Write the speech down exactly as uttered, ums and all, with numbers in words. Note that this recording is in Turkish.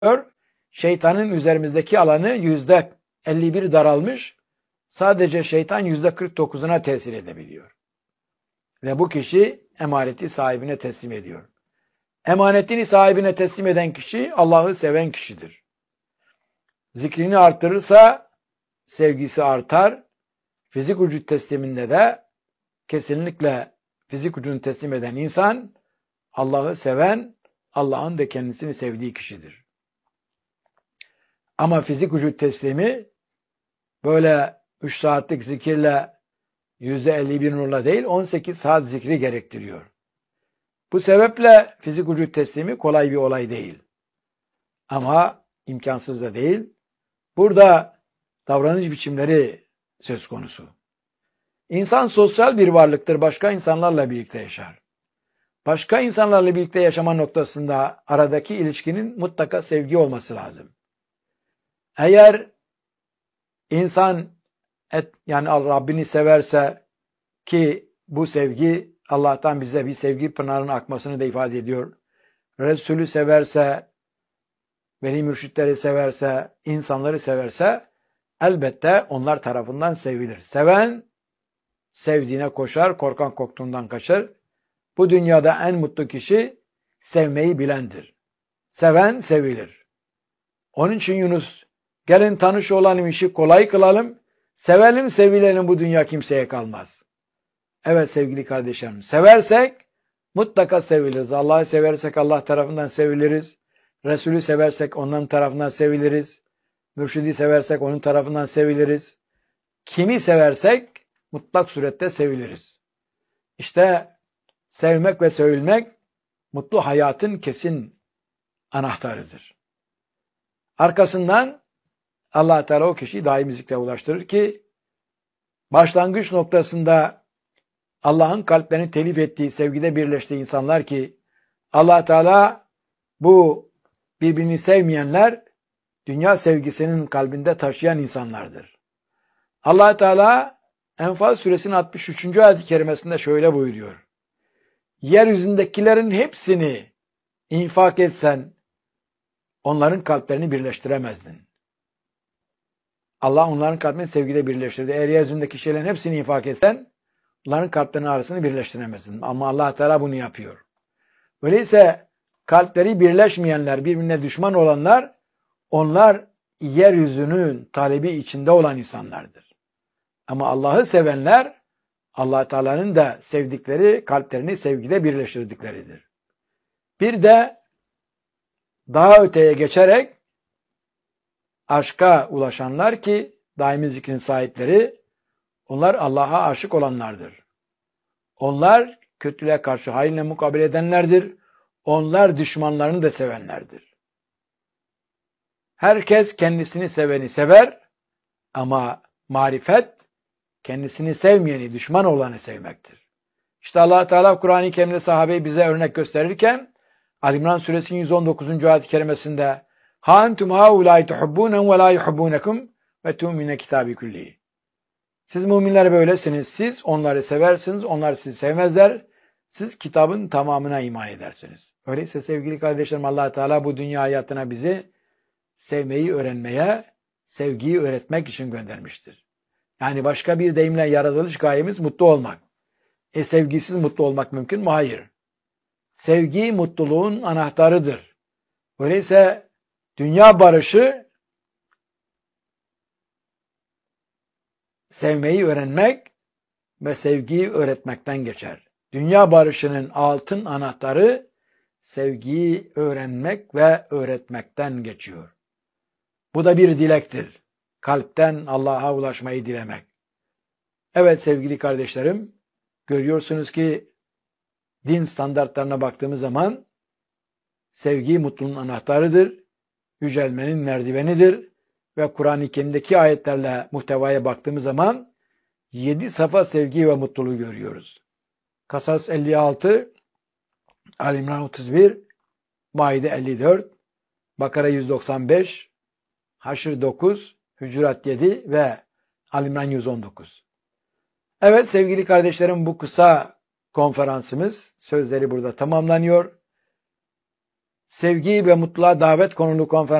Şeytanın üzerimizdeki alanı yüzde elli bir daralmış. Sadece şeytan yüzde kırk dokuzuna tesir edebiliyor. Ve bu kişi emaneti sahibine teslim ediyor. Emanetini sahibine teslim eden kişi Allah'ı seven kişidir. Zikrini arttırırsa sevgisi artar. Fizik vücut tesliminde de kesinlikle fizik vücudunu teslim eden insan Allah'ı seven, Allah'ın da kendisini sevdiği kişidir. Ama fizik vücut teslimi böyle üç saatlik zikirle yüzde elli bir nurla değil on sekiz saat zikri gerektiriyor. Bu sebeple fizik vücut teslimi kolay bir olay değil. Ama imkansız da değil. Burada davranış biçimleri söz konusu. İnsan sosyal bir varlıktır. Başka insanlarla birlikte yaşar. Başka insanlarla birlikte yaşama noktasında aradaki ilişkinin mutlaka sevgi olması lazım. Eğer insan et, yani Rabbini severse, ki bu sevgi Allah'tan bize bir sevgi pınarının akmasını da ifade ediyor. Resulü severse, veli mürşitleri severse, insanları severse elbette onlar tarafından sevilir. Seven sevdiğine koşar, korkan korktuğundan kaçar. Bu dünyada en mutlu kişi sevmeyi bilendir. Seven sevilir. Onun için Yunus, gelin tanış olalım, işi kolay kılalım, sevelim sevilelim, bu dünya kimseye kalmaz. Evet sevgili kardeşlerim, seversek mutlaka seviliriz. Allah'ı seversek Allah tarafından seviliriz. Resulü seversek onların tarafından seviliriz. Mürşidi seversek onun tarafından seviliriz. Kimi seversek mutlak surette seviliriz. İşte sevmek ve sevilmek mutlu hayatın kesin anahtarıdır. Arkasından Allah Teala o kişiyi daimi zikre ulaştırır ki başlangıç noktasında Allah'ın kalplerini telif ettiği, sevgide birleştiği insanlar, ki Allah Teala bu birbirini sevmeyenler dünya sevgisinin kalbinde taşıyan insanlardır. Allah Teala Enfal suresinin altmış üçüncü ayet-i kerimesinde şöyle buyuruyor. Yeryüzündekilerin hepsini infak etsen onların kalplerini birleştiremezdin. Allah onların kalbini sevgide birleştirdi. Eğer yeryüzündeki şeylerin hepsini infak etsen onların kalplerinin arasını birleştiremezdin. Ama Allah Teala bunu yapıyor. Öyleyse kalpleri birleşmeyenler, birbirine düşman olanlar, onlar yeryüzünün talebi içinde olan insanlardır. Ama Allah'ı sevenler, Allah Teala'nın da sevdikleri, kalplerini sevgide birleştirdikleridir. Bir de daha öteye geçerek aşka ulaşanlar, ki daimi zikrin sahipleri, onlar Allah'a aşık olanlardır. Onlar kötülüğe karşı hayırla mukabele edenlerdir. Onlar düşmanlarını da sevenlerdir. Herkes kendisini seveni sever ama marifet kendisini sevmeyeni, düşman olanı sevmektir. İşte Allah Teala Kur'an-ı Kerim'de sahabeyi bize örnek gösterirken Ali İmran suresinin yüz on dokuzuncu ayet-i kerimesinde "Ha entum haulâi tuhibbûnen ve lâ yuhibbûnekum ve tu'mine kitâbi kullihi." Siz müminler böylesiniz. Siz onları seversiniz, onlar sizi sevmezler. Siz kitabın tamamına iman edersiniz. Öyleyse sevgili kardeşlerim, Allah Teala bu dünya hayatına bizi sevmeyi öğrenmeye, sevgiyi öğretmek için göndermiştir. Yani başka bir deyimle yaratılış gayemiz mutlu olmak. E sevgisiz mutlu olmak mümkün mü? Hayır. Sevgi mutluluğun anahtarıdır. Öyleyse dünya barışı sevmeyi öğrenmek ve sevgiyi öğretmekten geçer. Dünya barışının altın anahtarı sevgiyi öğrenmek ve öğretmekten geçiyor. Bu da bir dilektir. Kalpten Allah'a ulaşmayı dilemek. Evet sevgili kardeşlerim, görüyorsunuz ki din standartlarına baktığımız zaman sevgi mutluluğun anahtarıdır, yücelmenin merdivenidir ve Kur'an-ı Kerim'deki ayetlerle muhtevaya baktığımız zaman yedi safa sevgi ve mutluluğu görüyoruz. Kasas elli altı, Ali İmran otuz bir, Maide elli dört, Bakara yüz doksan beş, Haşr dokuz, Hücurat yedi ve Ali İmran yüz on dokuz. Evet sevgili kardeşlerim, bu kısa konferansımız, sözleri burada tamamlanıyor. Sevgi ve Mutluluğa Davet konulu konferans